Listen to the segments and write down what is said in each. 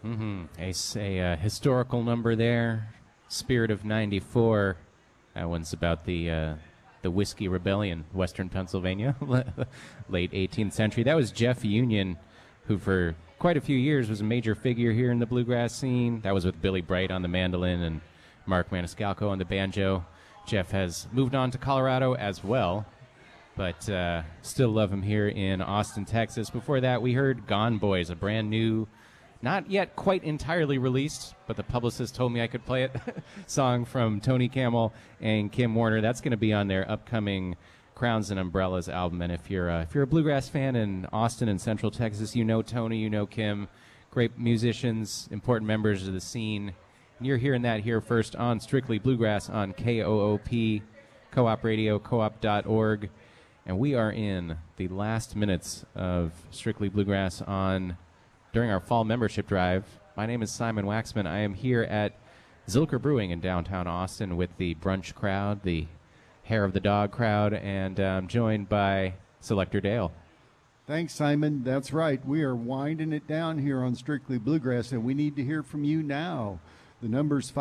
A historical number there. Spirit of '94. That one's about the Whiskey Rebellion, Western Pennsylvania, late 18th century. That was Jeff Union, who for quite a few years was a major figure here in the bluegrass scene. That was with Billy Bright on the mandolin and Mark Maniscalco on the banjo. Jeff has moved on to Colorado as well, but still love him here in Austin, Texas. Before that, we heard Gone Boys, a brand new, not yet quite entirely released, but the publicist told me I could play it, song from Tony Camel and Kim Warner. That's going to be on their upcoming Crowns and Umbrellas album. And if you're a bluegrass fan in Austin and Central Texas, you know Tony, you know Kim, great musicians, important members of the scene. And you're hearing that here first on Strictly Bluegrass on KOOP, Co-op Radio, coop.org. And we are in the last minutes of Strictly Bluegrass during our fall membership drive. My name is Simon Waxman. I am here at Zilker Brewing in downtown Austin with the brunch crowd, the Hair of the Dog crowd, and I'm joined by Selector Dale. Thanks, Simon. That's right. We are winding it down here on Strictly Bluegrass, and we need to hear from you now. The number's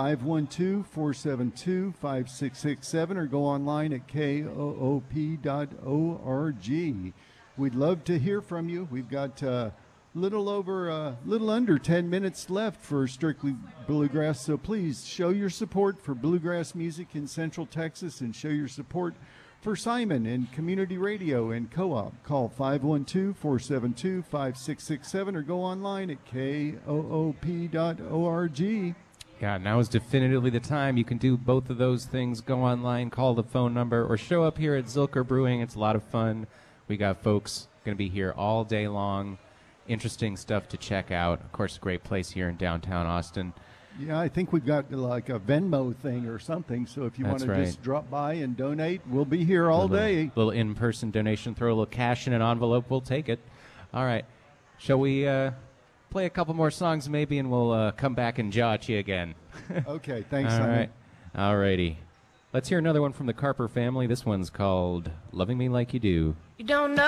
512-472-5667, or go online at koop.org. We'd love to hear from you. We've got little under 10 minutes left for Strictly Bluegrass, so please show your support for bluegrass music in Central Texas and show your support for Simon and community radio and co-op. Call 512-472-5667 or go online at koop.org. Yeah, now is definitively the time. You can do both of those things. Go online, call the phone number, or show up here at Zilker Brewing. It's a lot of fun. We got folks going to be here all day long. Interesting stuff to check out. Of course, a great place here in downtown Austin. Yeah, I think we've got like a Venmo thing or something, so if you want to just drop by and donate, we'll be here all day. Little in-person donation, throw a little cash in an envelope, we'll take it. All right. Shall we play a couple more songs maybe, and we'll come back and jaw at you again? Okay, thanks, all Simon. Right. All righty. Let's hear another one from the Carper family. This one's called Loving Me Like You Do. You don't know